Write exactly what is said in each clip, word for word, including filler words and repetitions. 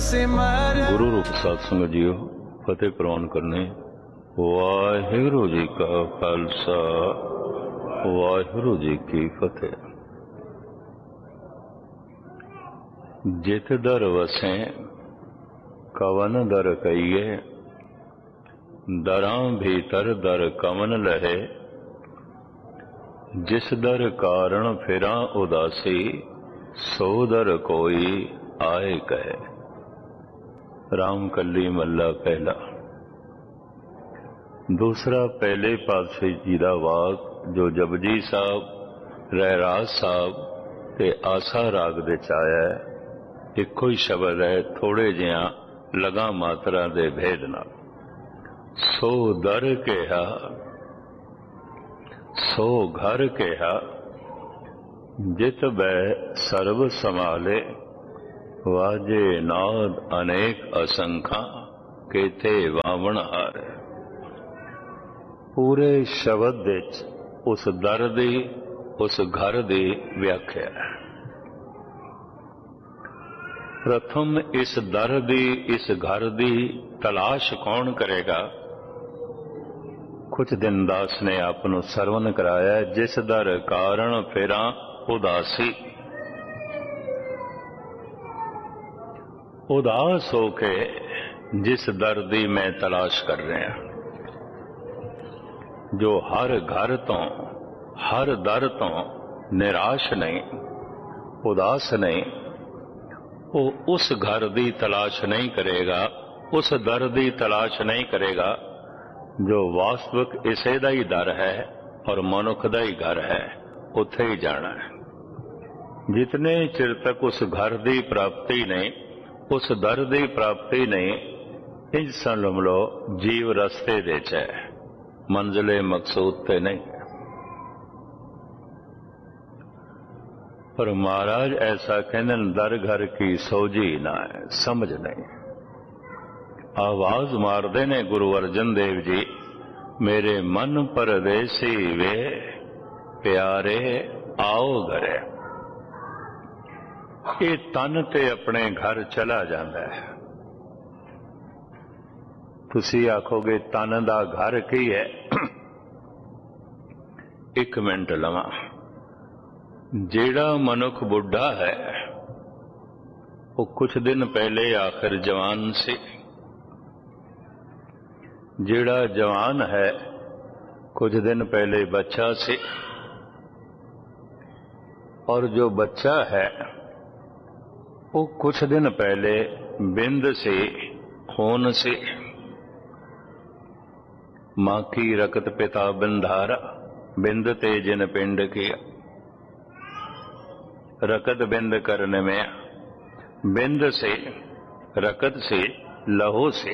सिमर। गुरु रूप साध संगत जीओ, फतेह प्रवान करने। वाहिगुरु जी का खालसा, वाहिगुरु जी की फतेह। जित दर वसें कवन दर कहिए, दरां भीतर दर कवन लहे। जिस दर कारण फिरां उदासी, सो दर कोई आए कहे। राम कली मल्ला पहला। दूसरा पहले पातशाही जी दा वाक जो जपजी साहब, रहराज साहब ते आसा राग दे च आया है। इक्को ही शब्द है, थोड़े जिहा लगा मात्रा दे भेद नाल। सो दर कहा, सो घर कहा, जित बै सर्व संभाले। वाजे नाद अनेक असंखा, केते वावण हार। पूरे शब्द विच उस दर दी, उस घर दी व्याख्या है। प्रथम इस दर दी, इस घर दी तलाश कौन करेगा? कुछ दिन दास ने आपनों सरवण कराया, जिस दर कारण फिरा उदासी। उदास होके जिस दर दी मैं तलाश कर रहा, जो हर घर तो हर दर तो निराश नहीं, उदास नहीं, वो उस घर दी तलाश नहीं करेगा, उस दर दी तलाश नहीं करेगा जो वास्तविक इसे दा ही दर है और मनुख दा ही घर है, उत्थे ही जाना है। जितने चिर तक उस घर दी प्राप्ति नहीं, उस दर दी प्राप्ति नहीं, इंज समझ लो जीव रस्ते दे च है, मंजिले मकसूद ते नहीं। पर महाराज ऐसा कहने, दर घर की सोजी ना है, समझ नहीं। आवाज मारदे ने गुरु अर्जन देव जी, मेरे मन परदेसी वे प्यारे आओ घरे। ये तन ते अपने घर चला जाता है। तुसी आखोगे तन दा घर की है? एक मिनट लवा। जेड़ा मनुख बुढ़ा है वो कुछ दिन पहले आखिर जवान से, जेड़ा जवान है कुछ दिन पहले बच्चा से, और जो बच्चा है वो कुछ दिन पहले बिंद से, खून से। मां की रकत पिता बिंधारा, बिंद ते जिन पिंड किया। रकत बिंद करने में, बिंद से, रकत से, लहू से।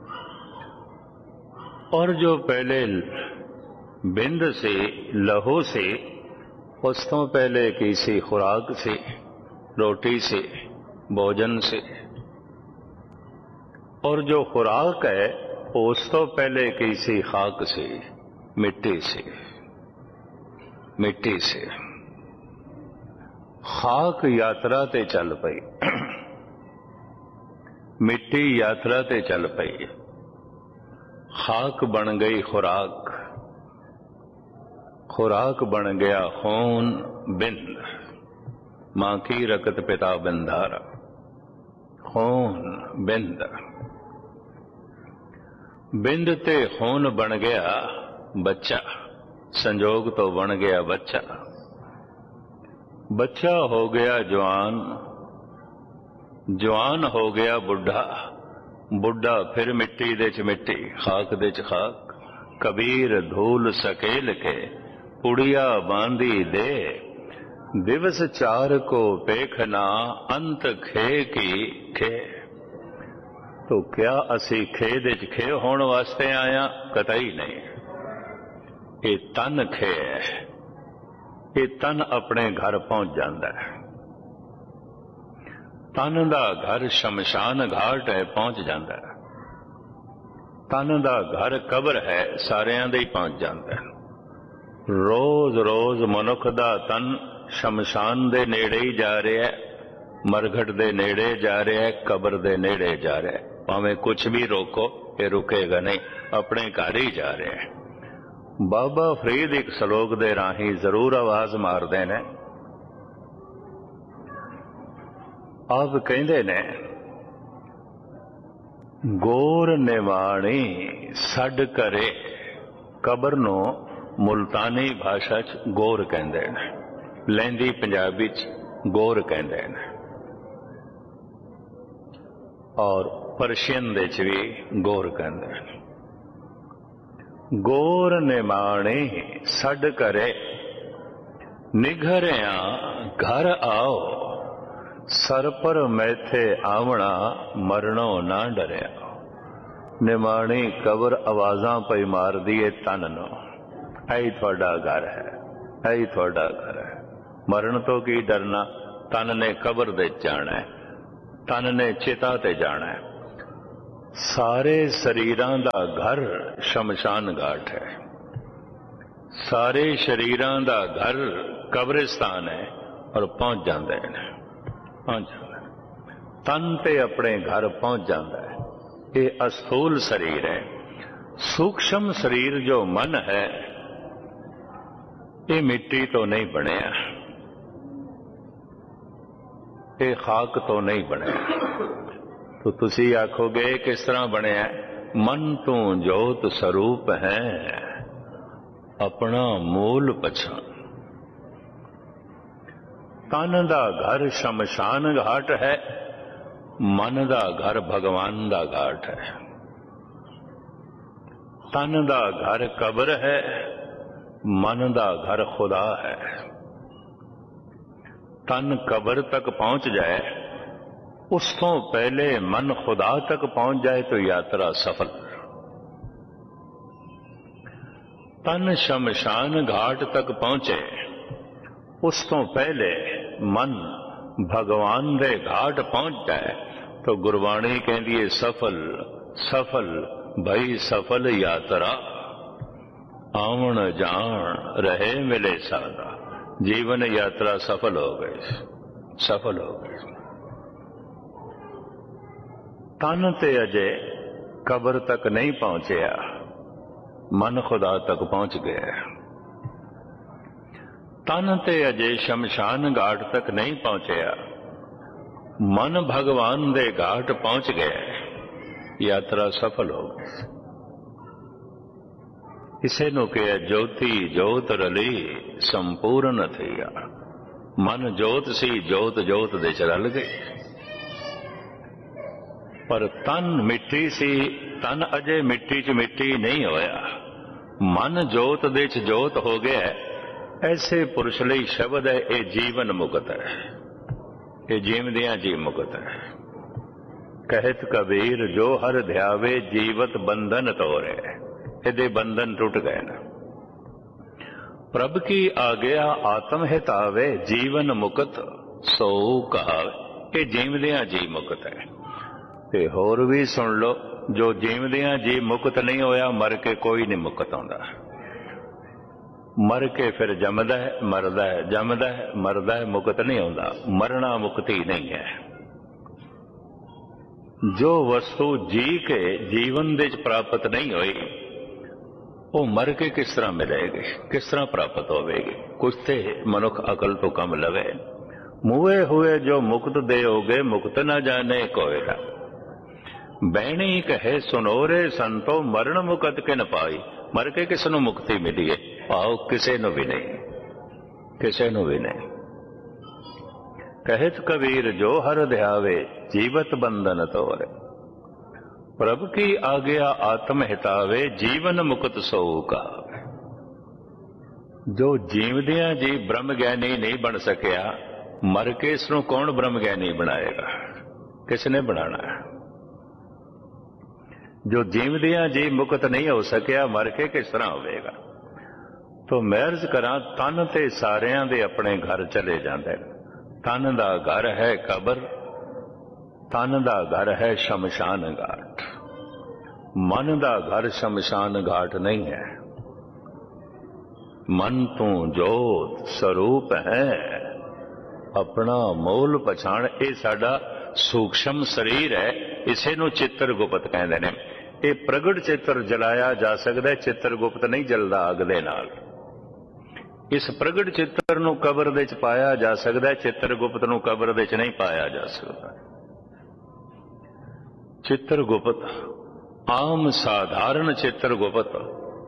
और जो पहले बिंद से, लहू से, उस तो पहले किसी खुराक से, रोटी से, भोजन से। और जो खुराक है उस तो पहले किसी खाक से, मिट्टी से, मिट्टी से। खाक यात्रा ते चल पई, मिट्टी यात्रा ते चल पई, खाक बन गई खुराक, खुराक बन गया खून बिंद। मां की रकत पिता बिंधारा, खून बिंद। बिंद ते खून बन गया बच्चा, संजोग तो बन गया बच्चा। बच्चा हो गया जवान, जवान हो गया बुढ़ा, बुढ़ा फिर मिट्टी दे च मिट्टी, खाक दे च खाक। कबीर धूल सकेल के पुड़िया बांधी दे, दिवस चार को पेखना अंत खे की खे। तो क्या असी खे दे च खे होण वास्ते आया? कतई नहीं। ये तन खे है, ये तन अपने घर पहुंच जाता है। तन दा घर शमशान घाट है, पहुंच जाता है। तन दा घर कबर है, सारियां दे ही पहुंच जाता है। रोज रोज मनुख दा तन शमशान दे नेड़े ही जा रहा है, मरघट दे नेड़े जा रहा है, कबर दे नेड़े जा रहा है। भावें कुछ भी रोको ये रुकेगा नहीं, अपने घर ही जा रहा है। बाबा फरीद एक सलोक दे राही जरूर आवाज मारते ने। आप कहते ने गोर निवाणी सड करे, कबर नो मुल्तानी भाषा च गोर कहते हैं, लैंदी पंजाबी च गोर कहते हैं, और परशियन दे च भी गोर कहते हैं। गोर निमाणे सड करे, निघरिया घर आओ, सर पर मैथे आवना मरणों ना डरिया। निमाणी कबर आवाजां पई मार दिए तन नो, ऐ थोड़ा घर है, ऐ थोड़ा घर है। मरण तो की डरना, तन ने कबर दे जाना है, तन ने चिता ते जाना है। सारे शरीरां दा घर शमशान घाट है, सारे शरीरां दा घर कब्रिस्तान है, और पहुंच जाते हैं, पहुंच जाता है। तन ते अपने घर पहुंच जाता है। ये अस्थूल शरीर है। सूक्ष्म शरीर जो मन है, ये मिट्टी तो नहीं बनया, ये खाक तो नहीं बनया। तो तुसी आखोगे किस तरह बनया? मन तू जोत स्वरूप है, अपना मूल पछान। तन दा घर शमशान घाट है, मन दा घर भगवान दा घाट है। तन दा घर कब्र है, मन दा घर खुदा है। तन कब्र तक पहुंच जाए, उस तो पहले मन खुदा तक पहुंच जाए तो यात्रा सफल। तन शमशान घाट तक पहुंचे, उस तो पहले मन भगवान दे घाट पहुंच जाए तो गुरबाणी कहती है सफल सफल भई सफल यात्रा, आवन जान रहे मिले सादा। जीवन यात्रा सफल हो गई, सफल हो गई। तन ते अजे कब्र तक नहीं पहुंचया, मन खुदा तक पहुंच गया। तन ते अजे शमशान घाट तक नहीं पहुंचया, मन भगवान दे घाट पहुंच गया, यात्रा सफल हो गई। इसे नु कहे ज्योति जोत रली संपूर्ण थिया। मन जोत सी, जोत जोत दे च रल गई। पर तन मिट्टी सी, तन अजे मिट्टी च मिट्टी नहीं होया, मन जोत दे च जोत हो गया। ऐसे पुरुष लई शब्द है, ये जीवन मुक्त है, ये जीवदियां जी मुक्त है। कहत कबीर जो हर ध्यावे जीवत बंधन तोरे, यदि बंधन टूट गए ना। प्रभ की आज्ञा आत्म हितावे, जीवन मुक्त सो कहावे। ये जीवदियां जी मुक्त है। ते होर भी सुन लो, जो जीवदियां जी मुक्त नहीं होया, मर के कोई नहीं मुक्त आंदा। मर के फिर जमदा है, मरदा है, जमदा है, मरदा है, मुक्त नहीं आंदा। मरना मुक्ति नहीं है। जो वस्तु जी के जीवन दे प्राप्त नहीं हुई, वो मर के किस तरह मिलेगी, किस तरह प्राप्त होगी? कुछ ते मनुख अकल तो कम लवे। मुए हुए जो मुक्त दे होगे, मुक्त न जाने कोयला। बैणी कहे सुनोरे संतो, मरण मुकत के न पाई। मर के किस नू मुक्ति मिली है? पाओ किसे नू भी नहीं, किसे नू भी नहीं। कहत कबीर जो हर ध्यावे, जीवत बंधन तोरे। प्रभु की आज्ञा आत्म हितावे, जीवन मुक्त सो का। जो जीवदियां जी ब्रह्म ज्ञानी नहीं बन सकिया, मर के इसनू कौन ब्रह्म ज्ञानी बनाएगा? किसने बनाना है? जो जीवदियां जी मुक्त नहीं हो सकिया, मर के किस तरह होवेगा? तो मैं अर्ज करा, तन ते सारियां दे अपने घर चले जाते। तन दा घर है कब्र, तन दा घर है शमशान घाट। मन दा घर शमशान घाट नहीं है। मन तू जोत स्वरूप है, अपना मोल पछाण। ये साडा सूक्ष्म शरीर है, इसे नूं चित्रगुप्त कहंदे ने। ये प्रगट चित्र जलाया जा सकदा है, चित्रगुप्त नहीं जलदा अग दे नाल। इस प्रगट चित्र नूं कबर दे च पाया जा सकदा है, चित्रगुप्त नूं कबर दे च नहीं पाया जा सकदा। चित्रगुप्त आम साधारण चित्रगुप्त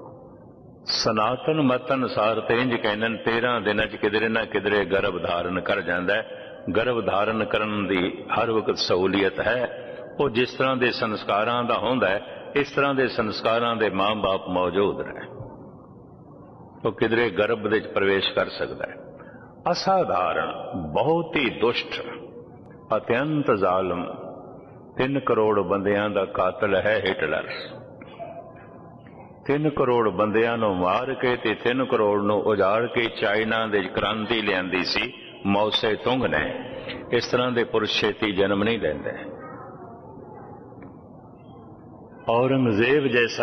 सनातन मत अनुसार ते इंज कहंदे ने तेरह दिन च किधरे ना किधरे गर्भ धारण कर जांदा है। गर्भ धारण करन दी हर वक्त सहूलियत है। वो जिस तरह के संस्कारां दा हुंदा है, इस तरह के संस्कारां दे मां बाप मौजूद ने, तो किधरे गर्भ दे प्रवेश कर सकता है। असाधारण, बहुत ही दुष्ट, अत्यंत जालम, तीन करोड़ बंदियां दा कातल है हिटलर। तीन करोड़ बंदियां नूं मार के ते तीन करोड़ नूं उजाड़ के चाइना दे क्रांति लियांदी सी मौसे तुंग ने। इस तरह के पुरुष छेती जन्म नहीं लेंदे। औरंगजेब जैसा